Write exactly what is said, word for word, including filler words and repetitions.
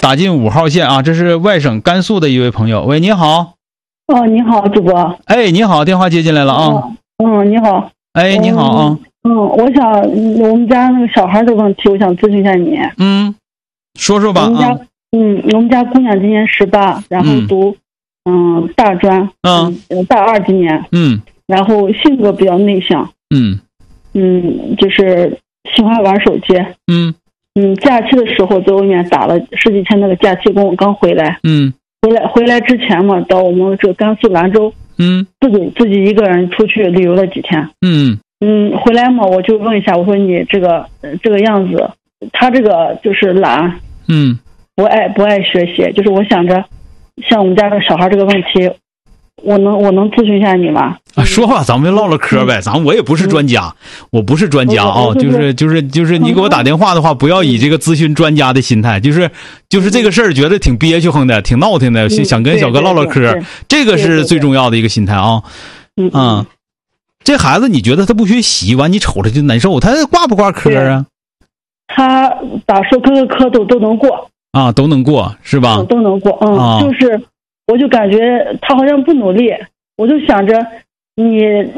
打进五号线啊，这是外省甘肃的一位朋友。喂，你好。 哦，你好，主播。 哎，你好，电话接进来了啊。 嗯，你好。 哎，你好啊。 嗯，我想我们家那个小孩的问题，我想咨询一下你。 嗯，说说吧。 我们家， 啊、 嗯，我们家姑娘今年十八，然后读嗯、呃、大专， 嗯， 呃大二今年， 嗯， 然后性格比较内向， 嗯嗯，就是喜欢玩手机， 嗯嗯，假期的时候在外面打了十几天那个假期工，刚回来， 嗯， 回来回来之前嘛，到我们这个甘肃兰州， 嗯， 自己自己一个人出去旅游了几天， 嗯嗯，回来嘛，我就问一下，我说你这个、呃、这个样子，他这个就是懒， 嗯， 不爱不爱学习，就是我想着，像我们家这个小孩这个问题，我能我能咨询一下你吗？ 啊，说吧，咱们唠唠嗑呗，咱我也不是专家，我不是专家啊，就是就是就是你给我打电话的话，不要以这个咨询专家的心态，就是就是这个事儿觉得挺憋屈哼的，挺闹腾的，想跟小哥唠唠嗑，这个是最重要的一个心态啊。 嗯嗯，这孩子你觉得他不学习完，你瞅着就难受，他挂不挂科啊？ 他打说科科科都都能过啊，都能过是吧？ 都能过，嗯， 啊、 就是我就感觉他好像不努力，我就想着你。